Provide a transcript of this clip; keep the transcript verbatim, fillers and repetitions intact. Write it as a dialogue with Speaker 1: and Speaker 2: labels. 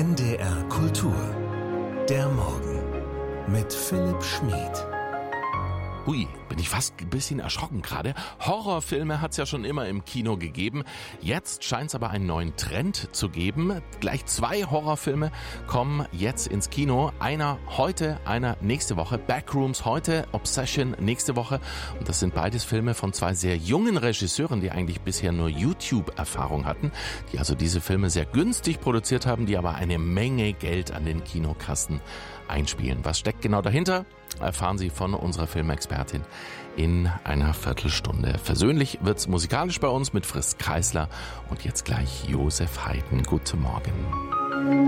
Speaker 1: N D R Kultur. Der Morgen mit Philipp Schmid.
Speaker 2: Hui, bin ich fast ein bisschen erschrocken gerade. Horrorfilme hat es ja schon immer im Kino gegeben. Jetzt scheint es aber einen neuen Trend zu geben. Gleich zwei Horrorfilme kommen jetzt ins Kino. Einer heute, einer nächste Woche. Backrooms heute, Obsession nächste Woche. Und das sind beides Filme von zwei sehr jungen Regisseuren, die eigentlich bisher nur YouTube-Erfahrung hatten. Die also diese Filme sehr günstig produziert haben, die aber eine Menge Geld an den Kinokassen einspielen. Was steckt genau dahinter? Erfahren Sie von unserer Filmexpertin in einer Viertelstunde. Versöhnlich wird's musikalisch bei uns mit Frisk Kreisler und jetzt gleich Josef Haydn. Guten Morgen.